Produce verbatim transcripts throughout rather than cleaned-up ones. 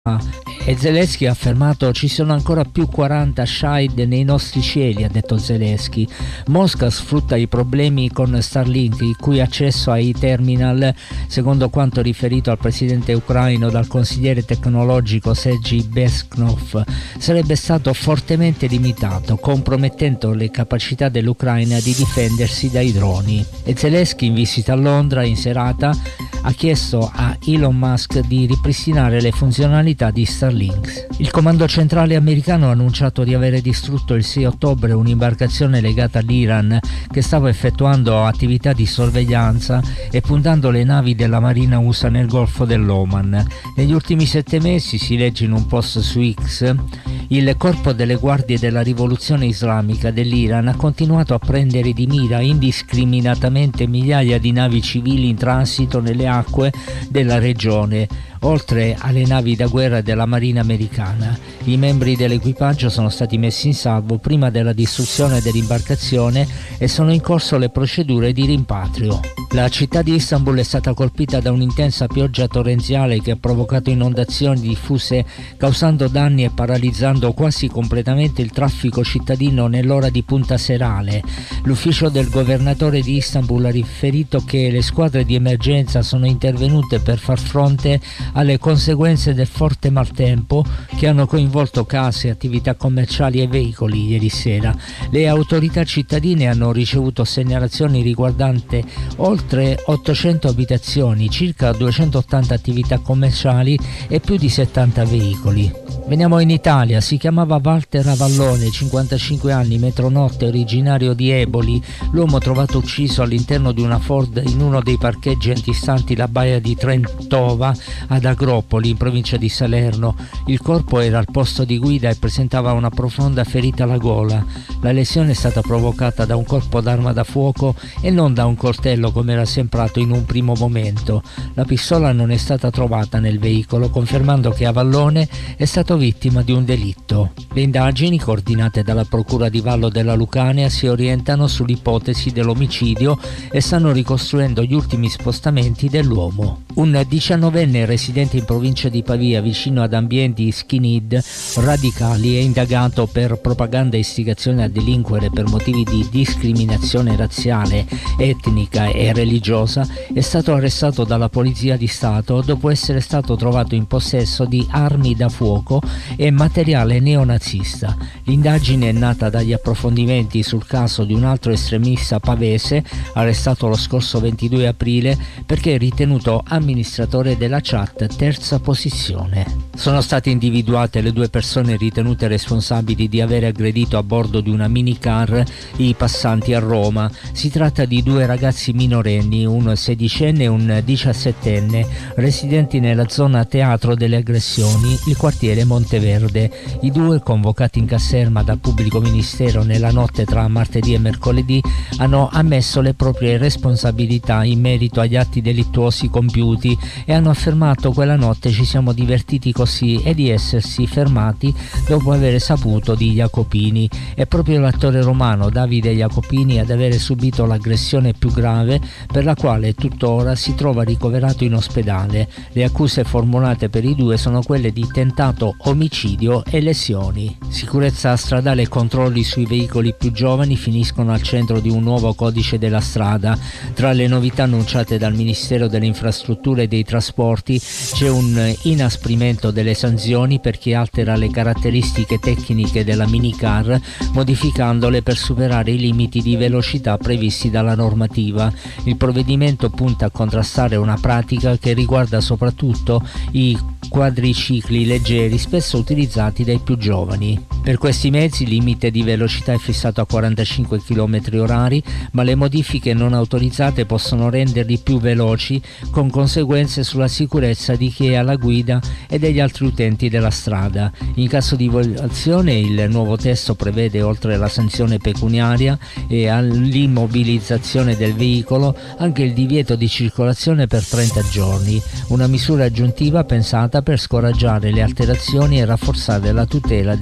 E Zelensky ha affermato: ci sono ancora più quaranta Shahed nei nostri cieli, ha detto Zelensky. Mosca sfrutta i problemi con Starlink, il cui accesso ai terminal, secondo quanto riferito al presidente ucraino dal consigliere tecnologico Sergei Besknov, sarebbe stato fortemente limitato, compromettendo le capacità dell'Ucraina di difendersi dai droni. E Zelensky, in visita a Londra in serata, ha chiesto a Elon Musk di ripristinare le funzionalità di Starlink. Il comando centrale americano ha annunciato di avere distrutto il sei ottobre un'imbarcazione legata all'Iran che stava effettuando attività di sorveglianza e puntando le navi della Marina U S A nel Golfo dell'Oman. Negli ultimi sette mesi, si legge in un post su X, il corpo delle guardie della rivoluzione islamica dell'Iran ha continuato a prendere di mira indiscriminatamente migliaia di navi civili in transito nelle acque della regione, oltre alle navi da guerra della Marina americana. I membri dell'equipaggio sono stati messi in salvo prima della distruzione dell'imbarcazione e sono in corso le procedure di rimpatrio. La città di Istanbul è stata colpita da un'intensa pioggia torrenziale che ha provocato inondazioni diffuse, causando danni e paralizzando quasi completamente il traffico cittadino nell'ora di punta serale. L'ufficio del governatore di Istanbul ha riferito che le squadre di emergenza sono intervenute per far fronte alle conseguenze del forte maltempo che hanno coinvolto case, attività commerciali e veicoli ieri sera. Le autorità cittadine hanno ricevuto segnalazioni riguardanti oltre ottocento abitazioni, circa duecentottanta attività commerciali e più di settanta veicoli. Veniamo in Italia. Si chiamava Walter Avallone, cinquantacinque anni, metronotte, originario di Eboli, l'uomo trovato ucciso all'interno di una Ford in uno dei parcheggi antistanti la baia di Trentova ad Agropoli, in provincia di Salerno. Il corpo era al posto di guida e presentava una profonda ferita alla gola. La lesione è stata provocata da un colpo d'arma da fuoco e non da un coltello come era sembrato in un primo momento. La pistola non è stata trovata nel veicolo, confermando che Avallone è stato vittima di un delitto. Le indagini, coordinate dalla Procura di Vallo della Lucania, si orientano sull'ipotesi dell'omicidio e stanno ricostruendo gli ultimi spostamenti dell'uomo. Un diciannovenne residente in provincia di Pavia, vicino ad ambienti skinhead radicali, è indagato per propaganda e istigazione a delinquere per motivi di discriminazione razziale, etnica e religiosa. È stato arrestato dalla Polizia di Stato dopo essere stato trovato in possesso di armi da fuoco e materiale neonazista. L'indagine è nata dagli approfondimenti sul caso di un altro estremista pavese arrestato lo scorso ventidue aprile perché è ritenuto amministratore della chat Terza Posizione. Sono state individuate le due persone ritenute responsabili di aver aggredito a bordo di una minicar i passanti a Roma. Si tratta di due ragazzi minorenni, un sedicenne e un diciassettenne, residenti nella zona teatro delle aggressioni, il quartiere Monteverde. I due, convocati in caserma dal pubblico ministero nella notte tra martedì e mercoledì, hanno ammesso le proprie responsabilità in merito agli atti delittuosi compiuti e hanno affermato: quella notte ci siamo divertiti così, e di essersi fermati dopo aver saputo di Jacopini. È proprio l'attore romano Davide Jacopini ad avere subito l'aggressione più grave, per la quale tuttora si trova ricoverato in ospedale. Le accuse formulate per i due sono quelle di tentato omicidio e lesioni. Sicurezza stradale e controlli sui veicoli più giovani finiscono al centro di un nuovo codice della strada. Tra le novità annunciate dal Ministero delle Infrastrutture e dei Trasporti c'è un inasprimento delle sanzioni per chi altera le caratteristiche tecniche della minicar, modificandole per superare i limiti di velocità previsti dalla normativa. Il provvedimento punta a contrastare una pratica che riguarda soprattutto i quadricicli leggeri, spesso utilizzati dai più giovani. Per questi mezzi il limite di velocità è fissato a quarantacinque chilometri orari, ma le modifiche non autorizzate possono renderli più veloci, con conseguenze sulla sicurezza di chi è alla guida e degli altri utenti della strada. In caso di violazione, il nuovo testo prevede, oltre alla sanzione pecuniaria e all'immobilizzazione del veicolo, anche il divieto di circolazione per trenta giorni, una misura aggiuntiva pensata per scoraggiare le alterazioni e rafforzare la tutela dei conducenti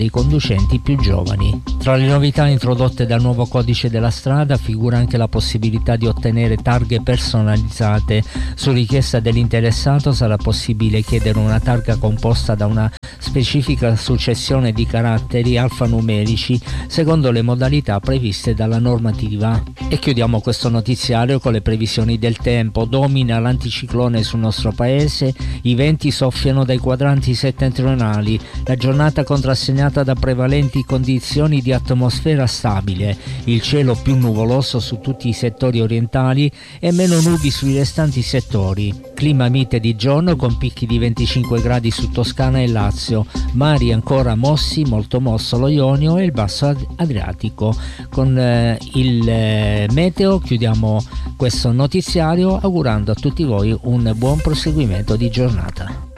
conducenti più giovani. Tra le novità introdotte dal nuovo codice della strada figura anche la possibilità di ottenere targhe personalizzate. Su richiesta dell'interessato sarà possibile chiedere una targa composta da una specifica successione di caratteri alfanumerici secondo le modalità previste dalla normativa. E chiudiamo questo notiziario con le previsioni del tempo. Domina l'anticiclone sul nostro paese, i venti soffiano dai quadranti settentrionali, la giornata contrassegnata da prevalenti condizioni di atmosfera stabile, il cielo più nuvoloso su tutti i settori orientali e meno nubi sui restanti settori. Clima mite di giorno con picchi di venticinque gradi su Toscana e Lazio, mari ancora mossi, molto mosso lo Ionio e il basso Adriatico. Con eh, il eh, meteo chiudiamo questo notiziario augurando a tutti voi un buon proseguimento di giornata.